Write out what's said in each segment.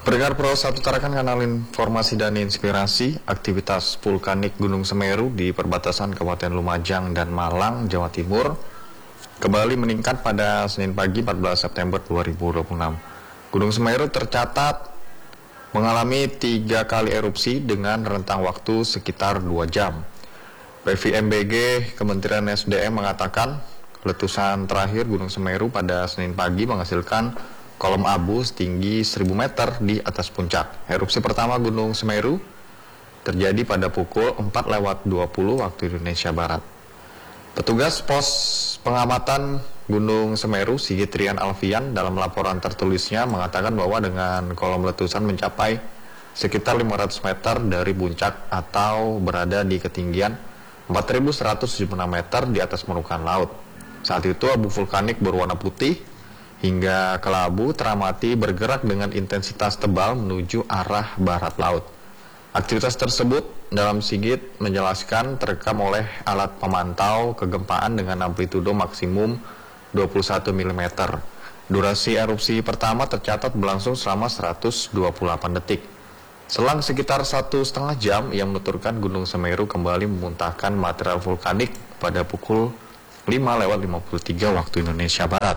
Pendengar Pro 1 Tarakan, kanal informasi dan inspirasi. Aktivitas vulkanik Gunung Semeru di perbatasan Kabupaten Lumajang dan Malang, Jawa Timur kembali meningkat pada Senin pagi 14 September 2026. Gunung Semeru tercatat mengalami 3 kali erupsi dengan rentang waktu sekitar 2 jam. PVMBG Kementerian SDM mengatakan letusan terakhir Gunung Semeru pada Senin pagi menghasilkan kolom abu setinggi 1000 meter di atas puncak. Erupsi pertama Gunung Semeru terjadi pada pukul 4:20 waktu Indonesia Barat. Petugas pos pengamatan Gunung Semeru, Sigit Rian Alfian, dalam laporan tertulisnya mengatakan bahwa dengan kolom letusan mencapai sekitar 500 meter dari puncak atau berada di ketinggian 4176 meter di atas permukaan laut. Saat itu abu vulkanik berwarna putih hingga kelabu teramati bergerak dengan intensitas tebal menuju arah barat laut. Aktivitas tersebut, dalam Sigit menjelaskan, terekam oleh alat pemantau kegempaan dengan amplitudo maksimum 21 mm. Durasi erupsi pertama tercatat berlangsung selama 128 detik. Selang sekitar 1,5 jam, ia menuturkan Gunung Semeru kembali memuntahkan material vulkanik pada pukul 5:53 waktu Indonesia Barat.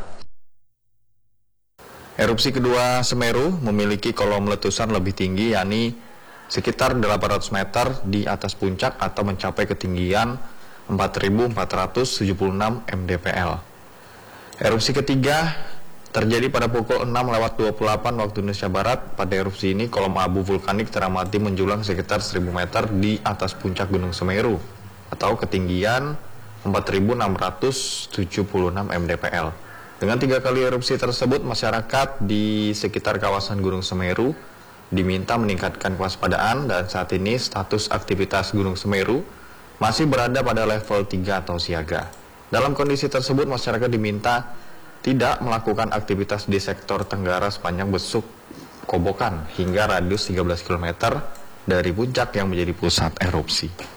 Erupsi kedua Semeru memiliki kolom letusan lebih tinggi, yakni sekitar 800 meter di atas puncak atau mencapai ketinggian 4.476 mdpl. Erupsi ketiga terjadi pada pukul 6:28 waktu Indonesia Barat. Pada erupsi ini, kolom abu vulkanik teramati menjulang sekitar 1000 meter di atas puncak Gunung Semeru atau ketinggian 4.676 mdpl. Dengan 3 kali erupsi tersebut, masyarakat di sekitar kawasan Gunung Semeru diminta meningkatkan kewaspadaan, dan saat ini status aktivitas Gunung Semeru masih berada pada level 3 atau siaga. Dalam kondisi tersebut, masyarakat diminta tidak melakukan aktivitas di sektor tenggara sepanjang Besuk Kobokan hingga radius 13 km dari puncak yang menjadi pusat erupsi.